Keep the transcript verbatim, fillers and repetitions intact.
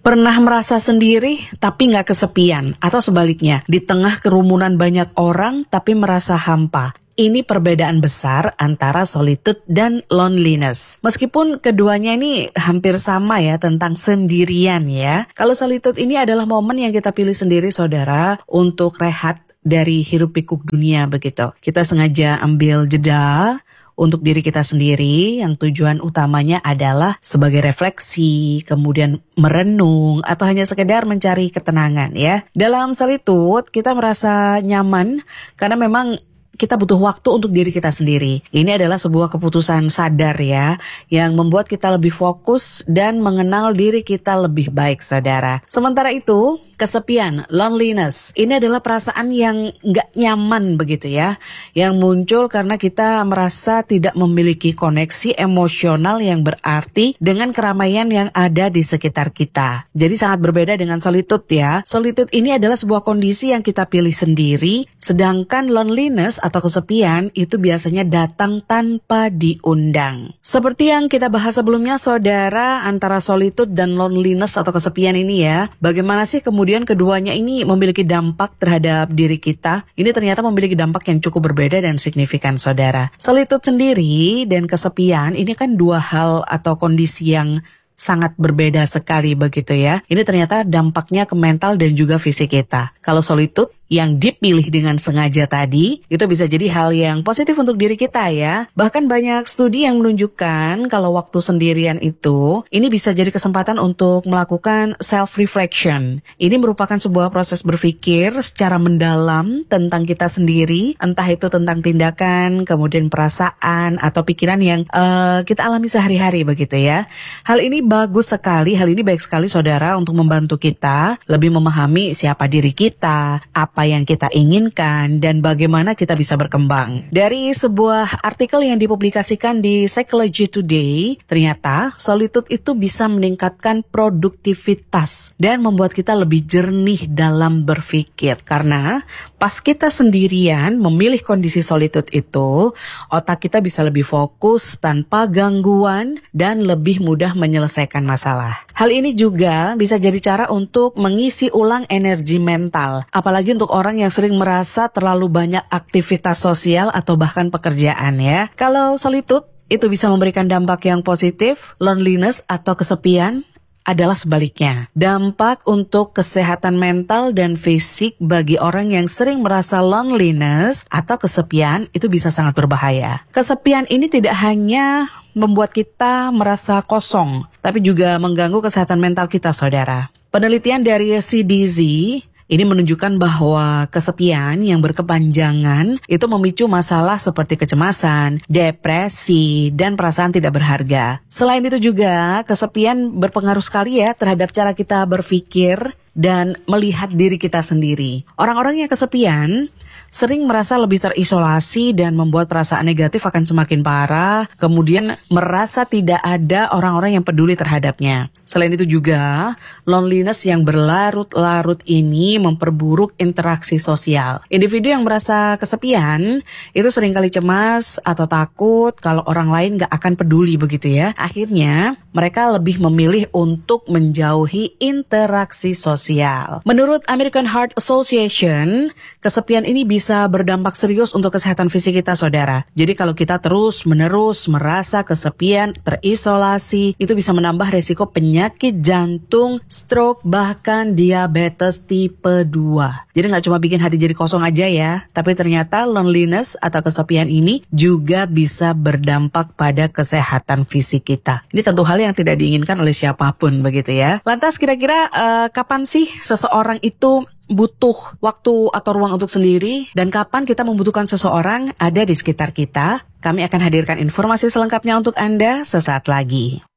Pernah merasa sendiri tapi nggak kesepian, atau sebaliknya, di tengah kerumunan banyak orang tapi merasa hampa. Ini perbedaan besar antara solitude dan loneliness. Meskipun keduanya ini hampir sama ya tentang sendirian ya. Kalau solitude ini adalah momen yang kita pilih sendiri saudara untuk rehat dari hiruk pikuk dunia begitu. Kita sengaja ambil jeda untuk diri kita sendiri yang tujuan utamanya adalah sebagai refleksi, kemudian merenung, atau hanya sekedar mencari ketenangan ya. Dalam solitude kita merasa nyaman karena memang kita butuh waktu untuk diri kita sendiri. Ini adalah sebuah keputusan sadar ya, yang membuat kita lebih fokus dan mengenal diri kita lebih baik saudara. Sementara itu, kesepian, loneliness, ini adalah perasaan yang gak nyaman begitu ya, yang muncul karena kita merasa tidak memiliki koneksi emosional yang berarti dengan keramaian yang ada di sekitar kita. Jadi sangat berbeda dengan solitude ya. Solitude ini adalah sebuah kondisi yang kita pilih sendiri, sedangkan loneliness atau kesepian itu biasanya datang tanpa diundang. Seperti yang kita bahas sebelumnya saudara, antara solitude dan loneliness atau kesepian ini ya, bagaimana sih kemudian Kemudian keduanya ini memiliki dampak terhadap diri kita. Ini ternyata memiliki dampak yang cukup berbeda dan signifikan saudara. Solitude sendiri dan kesepian ini kan dua hal atau kondisi yang sangat berbeda sekali begitu ya. Ini ternyata dampaknya ke mental dan juga fisik kita. Kalau solitude yang dipilih dengan sengaja tadi, itu bisa jadi hal yang positif untuk diri kita ya. Bahkan banyak studi yang menunjukkan kalau waktu sendirian itu, ini bisa jadi kesempatan untuk melakukan self-reflection. Ini merupakan sebuah proses berpikir secara mendalam tentang kita sendiri, entah itu tentang tindakan, kemudian perasaan, atau pikiran yang uh, kita alami sehari-hari begitu ya. Hal ini bagus sekali, hal ini baik sekali saudara untuk membantu kita lebih memahami siapa diri kita, apa yang kita inginkan, dan bagaimana kita bisa berkembang. Dari sebuah artikel yang dipublikasikan di Psychology Today, ternyata solitude itu bisa meningkatkan produktivitas dan membuat kita lebih jernih dalam berpikir. Karena pas kita sendirian memilih kondisi solitude itu, otak kita bisa lebih fokus tanpa gangguan dan lebih mudah menyelesaikan masalah. Hal ini juga bisa jadi cara untuk mengisi ulang energi mental, apalagi untuk orang yang sering merasa terlalu banyak aktivitas sosial atau bahkan pekerjaan ya. Kalau solitude itu bisa memberikan dampak yang positif, loneliness atau kesepian adalah sebaliknya. Dampak untuk kesehatan mental dan fisik bagi orang yang sering merasa loneliness atau kesepian itu bisa sangat berbahaya. Kesepian ini tidak hanya membuat kita merasa kosong, tapi juga mengganggu kesehatan mental kita saudara. Penelitian dari C D Z ini menunjukkan bahwa kesepian yang berkepanjangan itu memicu masalah seperti kecemasan, depresi, dan perasaan tidak berharga. Selain itu juga, kesepian berpengaruh sekali ya terhadap cara kita berpikir dan melihat diri kita sendiri. Orang-orang yang kesepian sering merasa lebih terisolasi dan membuat perasaan negatif akan semakin parah, kemudian merasa tidak ada orang-orang yang peduli terhadapnya. Selain itu juga, loneliness yang berlarut-larut ini memperburuk interaksi sosial. Individu yang merasa kesepian itu seringkali cemas atau takut kalau orang lain gak akan peduli begitu ya. Akhirnya, mereka lebih memilih untuk menjauhi interaksi sosial. Menurut American Heart Association, kesepian ini bisa berdampak serius untuk kesehatan fisik kita saudara. Jadi kalau kita terus-menerus merasa kesepian, terisolasi, itu bisa menambah resiko penyakit jantung, stroke, bahkan diabetes tipe dua. Jadi gak cuma bikin hati jadi kosong aja ya, tapi ternyata loneliness atau kesepian ini juga bisa berdampak pada kesehatan fisik kita. Ini tentu hal yang tidak diinginkan oleh siapapun begitu ya. Lantas kira-kira uh, kapan sih seseorang itu butuh waktu atau ruang untuk sendiri, dan kapan kita membutuhkan seseorang ada di sekitar kita? Kami akan hadirkan informasi selengkapnya untuk Anda sesaat lagi.